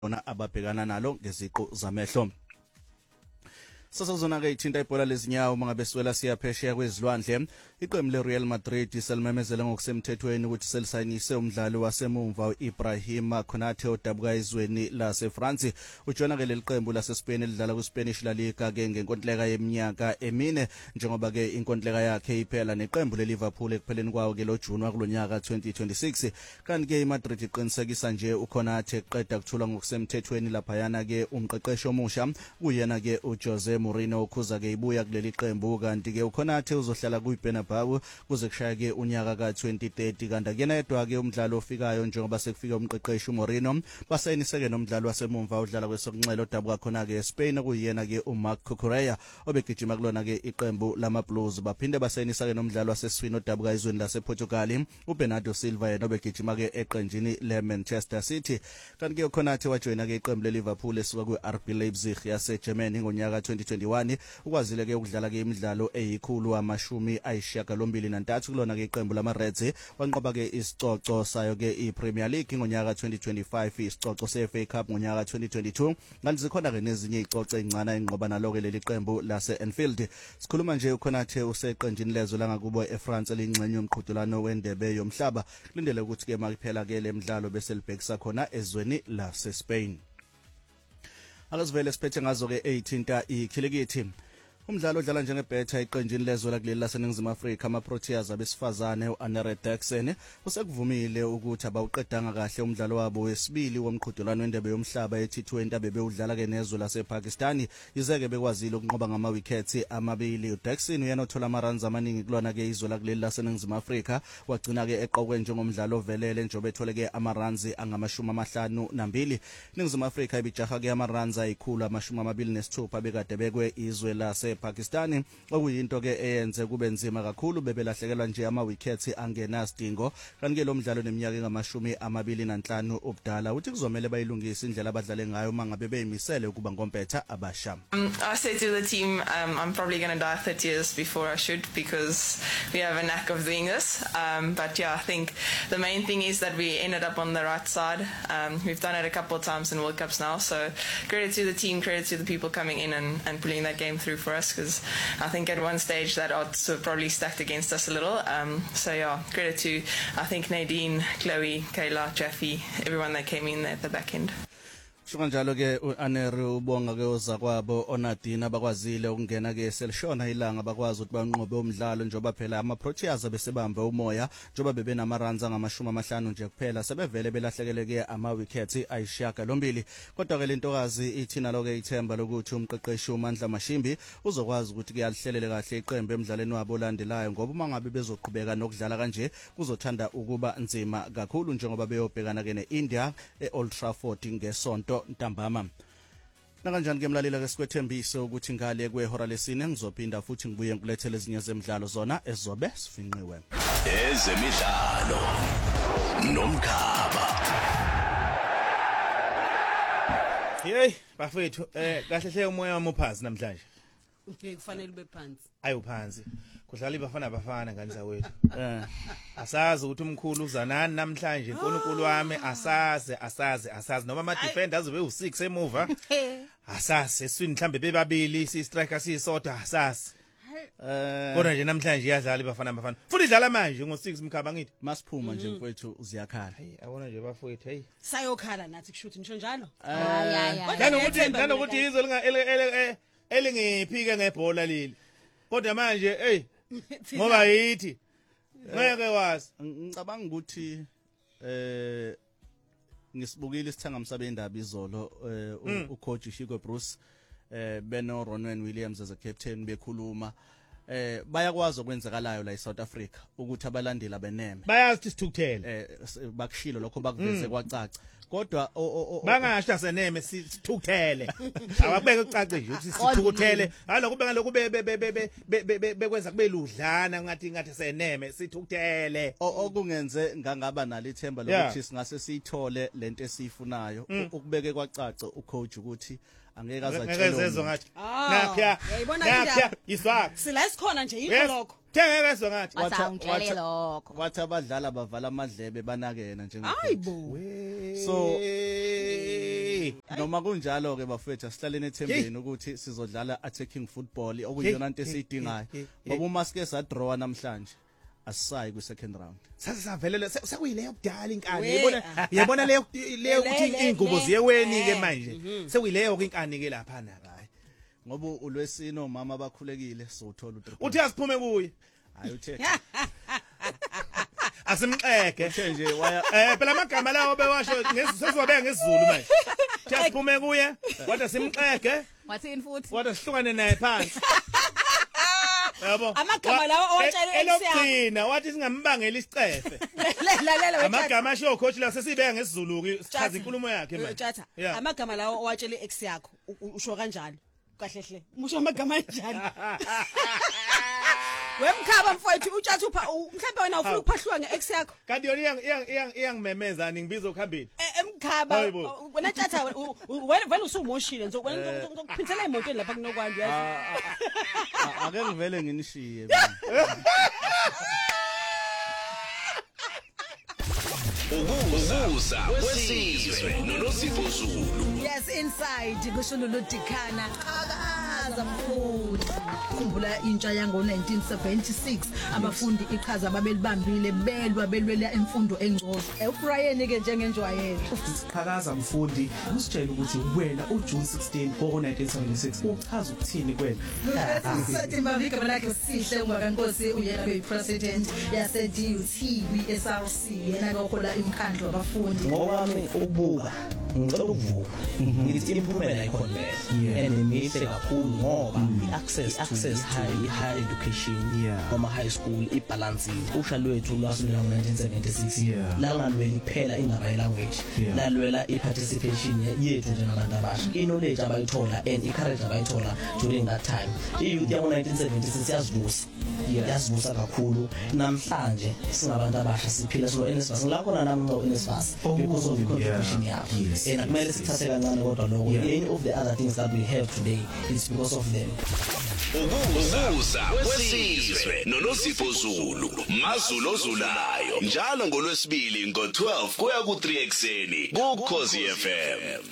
bona ababhekana nalo ngeziqu zamehlo. Sasazona ke ithinta ibhola lezinyawo mangabe siwela siyaphesheya kwezilwandle. Iqembu leReal Madrid selimemezele ngokusemthethweni ukuthi selisayinise umdlali wasemumva uIbrahima Konate odabuka ezweni laseFrance. Ujona ke leli qembu laseSpain elidlala kuSpanish La Liga ke ngenkontileka yeminyaka emine njengoba ke inkontileka yakhe iphela neqembu leLiverpool ekupheleni kwawo ke lo June kulonyaka 2026. Kanti ke iMadrid iqinisekisa nje uKonate qeda kuthula ngokusemthethweni lapha yana ke umqeqeshi omusha kuyena ke uJose Mourinho ukhuza ke ibuya kuleli qembu kanti ke uKonate uzohlala kuyiBernabeu kuze kushaya ke unyaka ka2030 kanti akuyena yedwa ke umdlalo ofikayo njengoba sekufika umqeqeshi uMourinho basayinise ke nomdlali wasemumva udlala kwesokunxele odabuka khona ke eSpain kuyena ke uMarc Cucurella obegijima kulona ke iqembu lamaBlues baphinde basayinisa ke nomdlali waseswini odabuka ezweni lasePortugal uBernardo Silva yena obegijima ke eqenjini leManchester City kanti ke uKonate wajoyina ke iqembu leLiverpool esuka kweRB Leipzig yaseGermany ngonyaka 2021 ukwazile ke ukudlala ke imidlalo eyikhulu amashumi ayishiyagalombili nantathu kulona ke iqembu lamaReds wanqoba ke isicoco sayo ke iPremier League ngonyaka 2025 isicoco seFA Cup ngonyaka 2022 kanti zikhona ke nezinye izicoco ezincane enqoba nalo ke leli qembu laseAnfield. Sikhuluma nje uKonate useqenjini lezo la ngakubo eFrance elingxenye yomqhudelwano wendebe yomhlaba kulindele ukuthi ke makuphela ke lemidlalo bese libhekisa khona ezweni laseSpain. Akasivele siphethe ngazo ke 18 ikhilikithi. Umdlalo odlala njengebetha iqenjini lezwe lakuleli laseNingizimu Afrika amaProteas abesifazane uAnere Jackson usekuvumile ukuthi abawuqedanga kahle umdlalo wabo wesibili womqhudelwano wendebe yomhlaba eT20 abebewudlala ke nezwe lasePakistan izeke bekwazile ukunqoba ngama wickets amabili. uJackson uyena othola amaruns amaningi kulona ke izwe lakuleli laseNingizimu Afrika wagcina ke eqokwe njengomdlalo ovelele njengoba ethole ke amaruns angama52. Ningizimu Afrika ibijaha ke amaruns ayikhulu ama26 bekade bekwe izwe lasePakistan okuyinto ke eyenze kube nzima kakhulu bebelahlekelwa nje ama wickets angenasidingo kanti ke lo mdlalo neminyaka engama25 ubudala uthi kuzomela bayilungise indlela abadlale ngayo mangabe beyimisele ukuba ngompetha abasha. I say to the team, I'm probably going to die 30 years before I should because we have a knack of doing this. But yeah, I think the main thing is that we ended up on the right side. We've done it a couple of times in World Cups now, so credit to the team, credit to the people coming in and pulling that game through for us because I think at one stage that odds were probably stacked against us a little. So yeah, credit to I think Nadine, Chloe, Kayla, Jeffy, everyone that came in there at the back end. Kanjalo ke uAnere ubonga ke ozakwabo oNadine abakwazile ukungena ke selishona ilanga bakwazi ukuthi banqobe umdlalo njoba phela amaProteas besebambe umoya njoba bebenamaruns angama50 nje kuphela sebevele belahlekele ke ama wickets ayishiyagalombili kodwa ke lentokazi ithina lo ke ithemba lokuthi umqeqeshi uMandla Mashimbi uzokwazi ukuthi ke alihlelele kahle iqembu emidlalweni wabo olandelayo ngoba uma ngabe bezoqhubeka nokudlala kanje kuzothanda ukuba nzima kakhulu njengoba beyobhekana ke neIndia eOld Trafford ngesonto ntambama. Nakanjani ke mlaleli ke sikwethembise ukuthi ngale kwehora lesine ngizophinda futhi ngibuye ngkulethele ezinye zemidlalo zona ezobe sifinqiwe. Ezemidlalo nomkhaba. Hey bafethu kahle hle umoya wami uphansi namhlanje. Kufanele ube phansi. Ayi uphansi. Kudlala ibafana nganisa wethu. Asazi ukuthi umkhulu uzanani namhlanje uNkulunkulu wami asazi noma ama defenders ube u6 emuva. Asazi eswini mhlambe bebabili si striker sisodwa asazi. Kodwa nje namhlanje iyadlala ibafana. Futhi idlala manje ngo6 mkhaba ngithi. Masiphuma nje mfowethu uziyakhala. Hey awona nje bafowethu hey. Sayokhala nathi kushuthi ngisho njalo. Kodwa ukuthi izwe elingiphike ngebhola leli. Kodwa manje hey ngoba yithi ngeke wazi ngicabanga ukuthi ngisibukile isithangamsaba endaba izolo ucoach Shiko Bruce beno Ronwen Williams as a captain bekhuluma bayakwazi okwenzakalayo la eSouth Africa ukuthi abalandeli abeneme bayazi sithukuthele bakushilo lokho bakuveze kwacaca kodwa bangasho seneme sithukuthele awabeke ucace nje ukuthi sithukuthele halokho beka lokho bekwenza kube ludlana ngathi seneme sithukuthele okungenze ngangaba nalo ithemba lokuthi singase siyithole lento esifunayo ukubeke kwacaca ucoach ukuthi angeke azatshela ngathi nakha nakha iswak sila sikhona nje yikho lokho thengeke ngathi wathi abadlala bavala amadlebe banakena njengoba hayibo so noma kunjalo ke bafethu asihlalene ethembeni ukuthi sizodlala attacking football okuyiyona into esiyidingayo ngoba uma sike sadraw namhlanje asisayi ku second round savelele sekuyile yokudala inkani yabona leyo ukuthi ingubo ziyeweni ke manje sekuyileyo ke inkani ke lapha na hayi ngoba ulwesino mama bakhulekile sothola u3 uthi asiphume kuye hayi uthe asimxeke nje waya phela amagama lawo bewasho ngesizobe ngesizulu manje uthi asiphume kuye wathi simxeke wathini futhi wathi sihlukane naye phansi yabo amagama lawo owatshela elokugcina wathi singambangela isicefe lalela amagama asho coach la sesibeka ngesizulu sichaza inkulumo yakhe manje Tjatha amagama lawo owatshela ex yakho usho kanjalo kahle hle musho amagama kanjalo wemkhaba mfowethu uTjatha mhlawumbe wena ufuna ukuphahlwa ngeex yakho kanti yona iyangimemeza ningibiza ukuhambeni emkhaba wena Tjatha wena usumoshile ngizokuphinthela emotweni lapha kunokwandu yazi ake ngivele nginishiye ukuza kwesizwe noNosipho Zulu. Yes, inside kushululu dikhana qhakaza mfundi. Khumbula intsha yango 1976 abafundi iqhaza babelibambile belwela imfundo engcono. uBrian ke njengenjwayelo. Qhakaza mfundi usitshela ukuthi wena uJune 16 ngo1976 uchaza ukuthini kwena. Sathi mavika lakhe sihle ngwakankosi uyekwe president yase DUT SRC yena lokhola imkhandlo abafundi. Ngokwami ukubuka ngicela ukuvuka ngithi impumela ikhona and mihle kakhulu ngoba access high education noma high school ibalance usha lwethu lwasula ngo1976 la ngalwela iphela indaba language lalwela iparticipation yethu njengabantu abasha knowledge abayithola and encourage abayithola during that time iyouth yango 1976 yazivusa kakhulu namhlanje singabantu abasha siphila so NSFAS la khona nami no NSFAS because of the contribution yabo and kumele sithathe kancane kodwa lokho any of the other things that we have today is because of them. Ukuza kwesizwe noNosipho Zulu Mazulu ozulayo njalo ngolwesibili ngo12 kuya ku3 ekseni kuKhosi FM.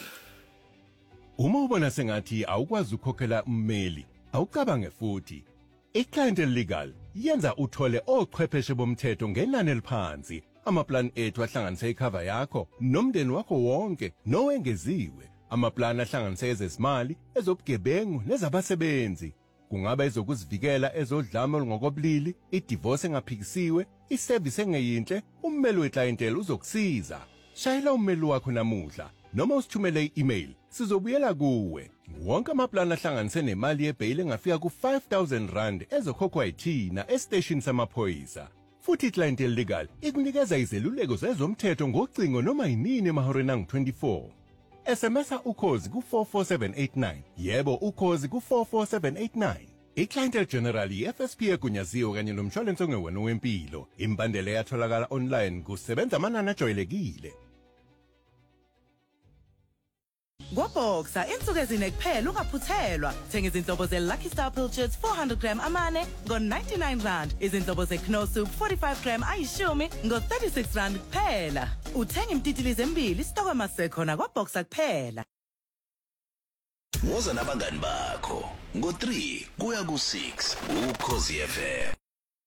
Uma ubona sengathi awukwazi ukukhokhela ummeli awucabange futhi iClient Legal yenza uthole ochwepheshe bomthetho ngenani eliphansi amaplan ethu ahlanganise icover yakho nomndeni wakho wonke nowengeziwe amaplan ahlanganise ezezimali ezobugebengu nezabasebenzi kungaba ezokuzivikela ezodlame olungokobulili idivorce engaphikisiwe iservice engeyinhle ummeli weclientele uzokusiza shayela ummeli wakho namuhla noma usithumele i-email sizobuyela kuwe wonke amaplan ahlanganise nemali yebail engafika ku5000 rand ezokhokhwa yithina estation samaphoyisa futhi iClient Legal ikunikeza izeluleko zezomthetho ngocingo noma yinini emahoreni angu-24 SMS ukhozi ku44789 yebo ukhozi ku44789 iClient General FSP egunyaziwe kanye nomshwalense ongewena wempilo imbandela yatholakala online kusebenza amanani ajwayelekile Goboxa insuku ezine kuphela ungaphuthelwa thenga izinhlobo ze Lucky Star Pilchards 400g amane ngo99 rand izinhlobo ze Knorr Soup 45g ayishumi ngo36 rand kuphela uthenga imtitilize embili stokwe masekhona kwaBoxa kuphela Woza nabangani bakho ngo3 kuya ku6 uKhosi FM.